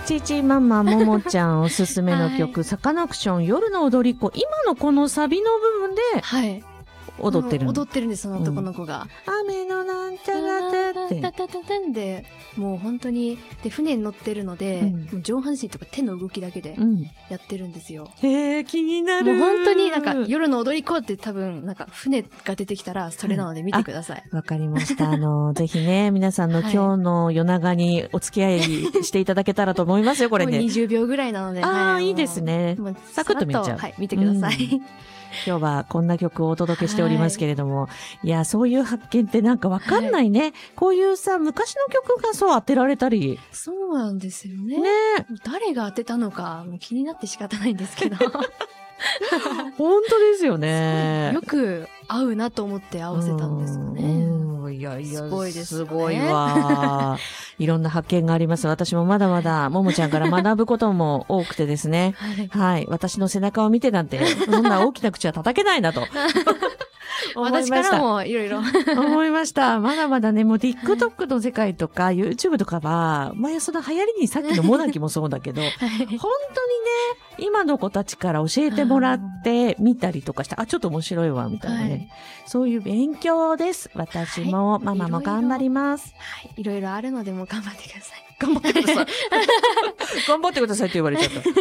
ちちママももちゃんおすすめの曲、サカナクション夜の踊り子。今のこのサビの部分で踊ってるの。 踊ってるんです、その男の子が。 雨のなんちゃらだって。 タタタタンで、もう本当に、で、船に乗ってるので、もう上半身とか手の動きだけでやってるんですよ。 へえ、気になる。 もう本当になんか夜の踊り子って多分、なんか船が出てきたらそれなので見てください。 わかりました。ぜひね、皆さんの今日の夜長にお付き合いしていただけたらと思いますよ、これね。 もう20秒ぐらいなので。 いいですね。サクッと見ちゃう。 はい、見てください。 今日はこんな曲をお届けしておりますけれども、いや、そういう発見ってなんかわかんないね。こういうさ、昔の曲がそう当てられたり。 そうなんですよね。誰が当てたのか、もう気になって仕方ないんですけど。 本当ですよね。 よく合うなと思って合わせたんですよね。 いやいや、 すごいですね。 すごいわ。いろんな発見があります。私もまだまだ、ももちゃんから学ぶことも多くてですね。はい。私の背中を見てなんて、そんな大きな口は叩けないなと。 私からもいろいろ思いました。まだまだね、もう TikTok の世界とか YouTube とかは、その流行りにさっきのモナキもそうだけど、本当にね、今の子たちから教えてもらって見たりとかして、ちょっと面白いわ、みたいなね。そういう勉強です。私も、ママも頑張ります。 はい。いろいろあるのでも頑張ってください。 頑張ってください。頑張ってくださいって言われちゃった。